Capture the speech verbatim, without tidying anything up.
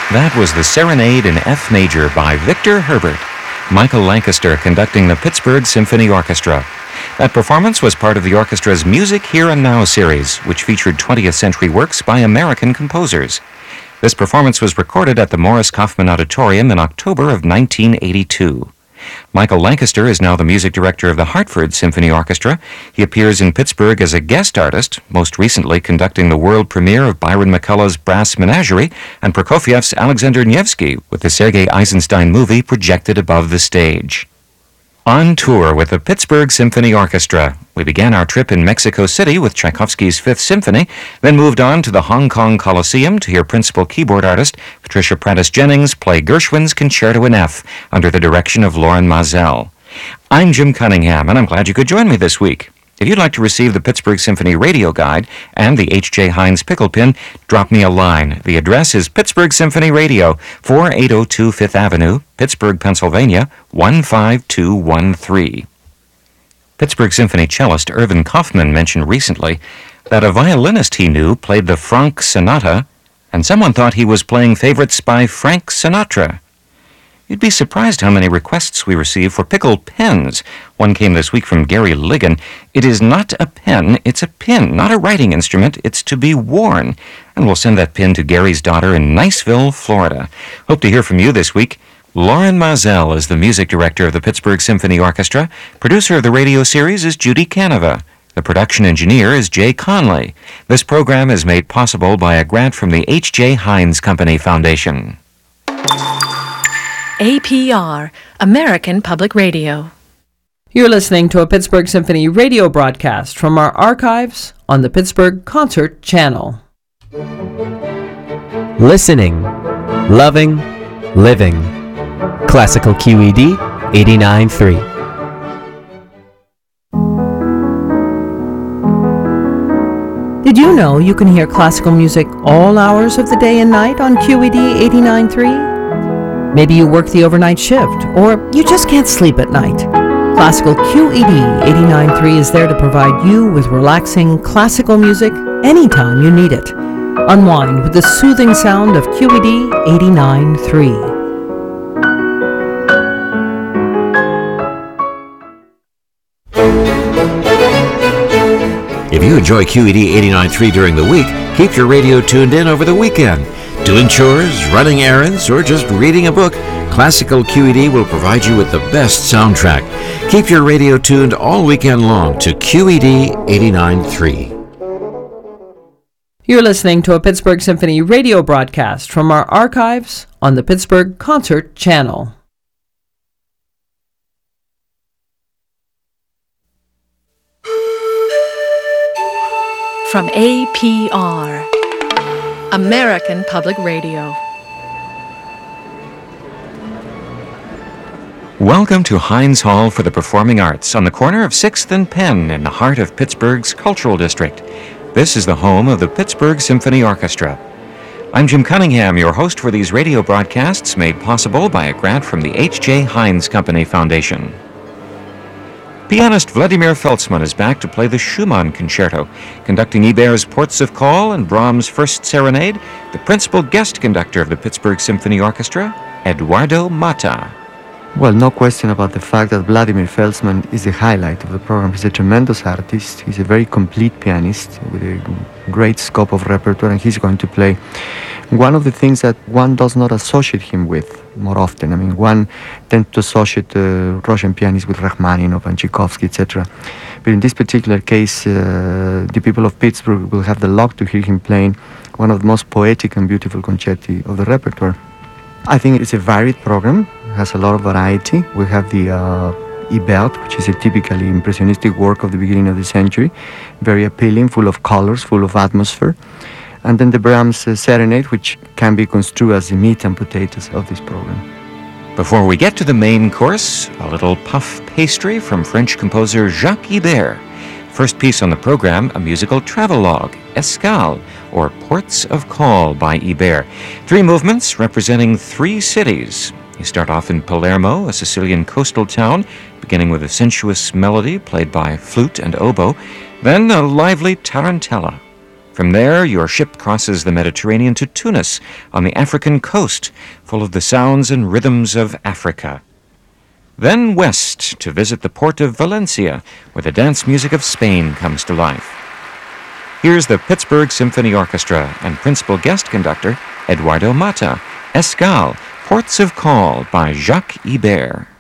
That was the Serenade in F major by Victor Herbert, Michael Lancaster conducting the Pittsburgh Symphony Orchestra. That performance was part of the orchestra's Music Here and Now series, which featured twentieth century works by American composers. This performance was recorded at the Morris Kaufman Auditorium in October of nineteen eighty-two. Michael Lancaster is now the music director of the Hartford Symphony Orchestra. He appears in Pittsburgh as a guest artist, most recently conducting the world premiere of Byron McCullough's Brass Menagerie and Prokofiev's Alexander Nevsky with the Sergei Eisenstein movie projected above the stage. On tour with the Pittsburgh Symphony Orchestra, we began our trip in Mexico City with Tchaikovsky's Fifth Symphony, then moved on to the Hong Kong Coliseum to hear principal keyboard artist Patricia Prattis Jennings play Gershwin's Concerto in F under the direction of Loren Maazel. I'm Jim Cunningham, and I'm glad you could join me this week. If you'd like to receive the Pittsburgh Symphony Radio Guide and the H J. Heinz Pickle Pin, drop me a line. The address is Pittsburgh Symphony Radio, forty-eight oh two Fifth Avenue, Pittsburgh, Pennsylvania, one five two one three. Pittsburgh Symphony cellist Irvin Kaufman mentioned recently that a violinist he knew played the Franck Sonata, and someone thought he was playing favorites by Frank Sinatra. You'd be surprised how many requests we receive for pickle pens. One came this week from Gary Ligon. It is not a pen, it's a pin, not a writing instrument. It's to be worn. And we'll send that pin to Gary's daughter in Niceville, Florida. Hope to hear from you this week. Loren Maazel is the music director of the Pittsburgh Symphony Orchestra. Producer of the radio series is Judy Canova. The production engineer is Jay Conley. This program is made possible by a grant from the H J. Heinz Company Foundation. A P R, American Public Radio. You're listening to a Pittsburgh Symphony radio broadcast from our archives on the Pittsburgh Concert Channel. Listening, loving, living. Classical Q E D eighty-nine point three. Did you know you can hear classical music all hours of the day and night on Q E D eighty-nine point three? Maybe you work the overnight shift, or you just can't sleep at night. Classical Q E D eighty-nine point three is there to provide you with relaxing classical music anytime you need it. Unwind with the soothing sound of Q E D eighty-nine point three. If you enjoy Q E D eighty-nine point three during the week, keep your radio tuned in over the weekend. Doing chores, running errands, or just reading a book, Classical Q E D will provide you with the best soundtrack. Keep your radio tuned all weekend long to Q E D eighty-nine point three. You're listening to a Pittsburgh Symphony radio broadcast from our archives on the Pittsburgh Concert Channel. From A P R, American Public Radio. Welcome to Heinz Hall for the Performing Arts on the corner of sixth and Penn in the heart of Pittsburgh's Cultural District. This is the home of the Pittsburgh Symphony Orchestra. I'm Jim Cunningham, your host for these radio broadcasts made possible by a grant from the H J. Heinz Company Foundation. Pianist Vladimir Feltzman is back to play the Schumann Concerto, conducting Iber's Ports of Call and Brahms' First Serenade, the principal guest conductor of the Pittsburgh Symphony Orchestra, Eduardo Mata. Well, no question about the fact that Vladimir Feltzman is the highlight of the program. He's a tremendous artist. He's a very complete pianist with a great scope of repertoire, and he's going to play one of the things that one does not associate him with more often. I mean, one tends to associate uh, Russian pianists with Rachmaninoff and Tchaikovsky, et cetera. But in this particular case, uh, the people of Pittsburgh will have the luck to hear him playing one of the most poetic and beautiful concerti of the repertoire. I think it's a varied program, has a lot of variety. We have the uh, Ibert, which is a typically impressionistic work of the beginning of the century, very appealing, full of colors, full of atmosphere. And then the Brahms uh, Serenade, which can be construed as the meat and potatoes of this program. Before we get to the main course, a little puff pastry from French composer Jacques Ibert. First piece on the program, a musical travelogue, Escale, or Ports of Call by Ibert. Three movements representing three cities. You start off in Palermo, a Sicilian coastal town, beginning with a sensuous melody played by flute and oboe, then a lively tarantella. From there, your ship crosses the Mediterranean to Tunis on the African coast, full of the sounds and rhythms of Africa. Then west to visit the port of Valencia, where the dance music of Spain comes to life. Here's the Pittsburgh Symphony Orchestra and principal guest conductor Eduardo Mata, Escale, Ports of Call by Jacques Ibert.